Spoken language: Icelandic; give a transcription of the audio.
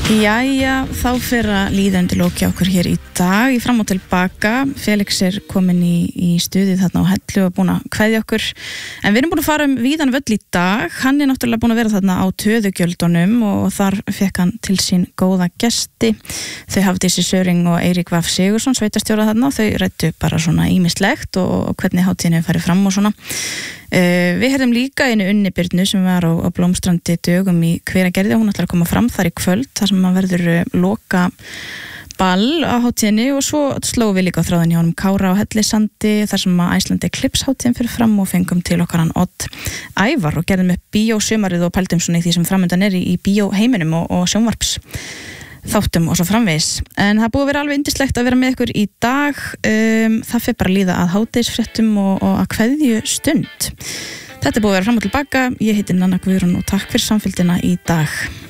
Jæja, þá fer að líða undir lok hjá okkur hér í dag í fram og tilbaka. Felix komin í stuðið þarna á Hellu og búin að kveðja okkur. En við erum búin að fara víðan völl í dag. Hann náttúrulega búin að vera þarna á Töðugjöldunum og þar fekk hann til sín góða gesti. Þau Hafdísi Söring og Eirík Vaf Sigurðsson, sveitarstjóra þarna, og þau ræddu bara svona ýmislegt og hvernig hátíðin hefur farið fram og svona. Við heyrðum líka einu Unni Birnu sem var á Blómstrandi dögum í Hveragerði og hún ætlar að koma fram þar í kvöld þar sem að verður loka ball á hátíðinni og svo slóum við líka á þráðin hjá honum Kára á Hellisandi þar sem að Iceland Eclipse hátíðin fyrir fram og fengum til okkar hann Odd Ævar og gerðum upp bíósumarið og pældum svona í því sem framöndan í bíóheiminum og sjónvarps þáttum og svo framvegis. En það búið að vera alveg yndislegt að vera með ykkur í dag. Það fer bara að líða að hádegisfréttum og að kveðju stund. Þetta búið að vera fram og tilbaka. Ég heiti Nanna Guðrún og takk fyrir samfylgdina í dag.